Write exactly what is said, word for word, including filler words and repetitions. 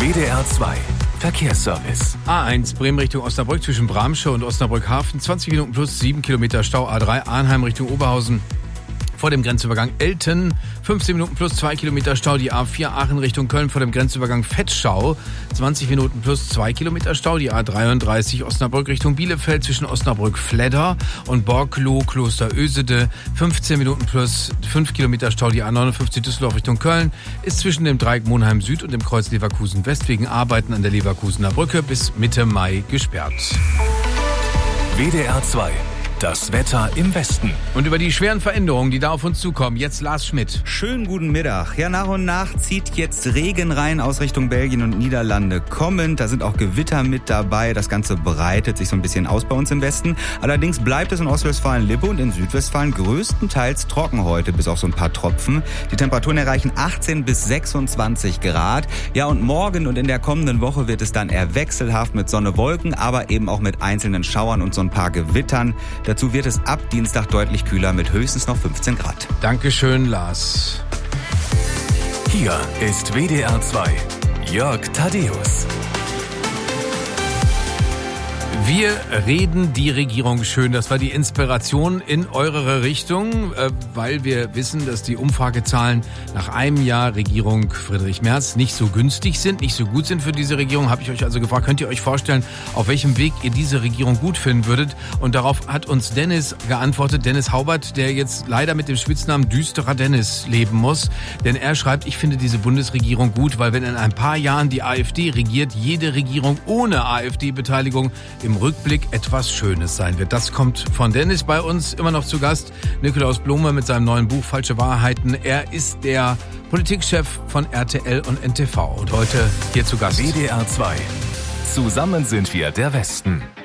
W D R zwei Verkehrsservice. A eins Bremen Richtung Osnabrück zwischen Bramsche und Osnabrück Hafen. zwanzig Minuten plus sieben Kilometer Stau. A drei Arnheim Richtung Oberhausen vor dem Grenzübergang Elten. fünfzehn Minuten plus zwei Kilometer Stau. Die A vier Aachen Richtung Köln vor dem Grenzübergang Vetschau. zwanzig Minuten plus zwei Kilometer Stau. Die A dreiunddreißig Osnabrück Richtung Bielefeld zwischen Osnabrück-Fledder und Borkloh Kloster Ösede. fünfzehn Minuten plus fünf Kilometer Stau. Die A neunundfünfzig Düsseldorf Richtung Köln ist zwischen dem Dreieck Monheim Süd und dem Kreuz Leverkusen West wegen Arbeiten an der Leverkusener Brücke bis Mitte Mai gesperrt. W D R zwei. Das Wetter im Westen. Und über die schweren Veränderungen, die da auf uns zukommen, jetzt Lars Schmidt. Schönen guten Mittag. Ja, nach und nach zieht jetzt Regen rein aus Richtung Belgien und Niederlande kommend. Da sind auch Gewitter mit dabei. Das Ganze breitet sich so ein bisschen aus bei uns im Westen. Allerdings bleibt es in Ostwestfalen-Lippe und in Südwestfalen größtenteils trocken heute, bis auf so ein paar Tropfen. Die Temperaturen erreichen achtzehn bis sechsundzwanzig Grad. Ja, und morgen und in der kommenden Woche wird es dann eher wechselhaft mit Sonne, Wolken, aber eben auch mit einzelnen Schauern und so ein paar Gewittern. Dazu wird es ab Dienstag deutlich kühler mit höchstens noch fünfzehn Grad. Dankeschön, Lars. Hier ist W D R zwei. Jörg Thaddeus. Wir reden die Regierung schön. Das war die Inspiration in eure Richtung, weil wir wissen, dass die Umfragezahlen nach einem Jahr Regierung Friedrich Merz nicht so günstig sind, nicht so gut sind für diese Regierung. Habe ich euch also gefragt, könnt ihr euch vorstellen, auf welchem Weg ihr diese Regierung gut finden würdet? Und darauf hat uns Dennis geantwortet, Dennis Haubert, der jetzt leider mit dem Spitznamen Düsterer Dennis leben muss. Denn er schreibt, ich finde diese Bundesregierung gut, weil wenn in ein paar Jahren die AfD regiert, jede Regierung ohne AfD-Beteiligung im Rückblick etwas Schönes sein wird. Das kommt von Dennis. Bei uns immer noch zu Gast Nikolaus Blome mit seinem neuen Buch Falsche Wahrheiten. Er ist der Politikchef von R T L und N T V und heute hier zu Gast. W D R zwei. Zusammen sind wir der Westen.